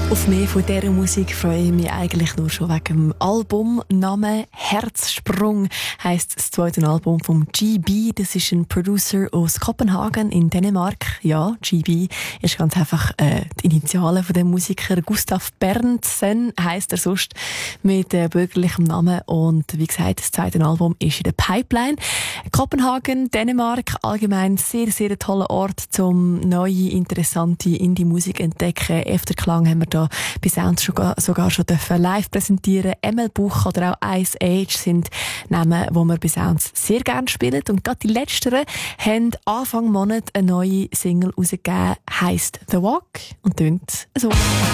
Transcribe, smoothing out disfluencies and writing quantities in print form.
Auf mehr von dieser Musik freue ich mich eigentlich nur schon wegen dem Albumnamen. Herzsprung heisst das zweite Album vom GB. Das ist ein Producer aus Kopenhagen in Dänemark. Ja, GB ist ganz einfach die Initialen von dem Musiker Gustav Berntsen, heisst er sonst mit bürgerlichem Namen. Und wie gesagt, das zweite Album ist in der Pipeline. Kopenhagen, Dänemark, allgemein sehr, sehr toller Ort, um neue, interessante Indie-Musik zu entdecken. Afterklang haben wir da bis uns sogar schon live präsentieren. ML Buch oder auch Ice Age sind Namen, die wir bis uns sehr gerne spielen. Und gerade die letzteren haben Anfang Monat eine neue Single rausgegeben, heisst The Walk und tönt so.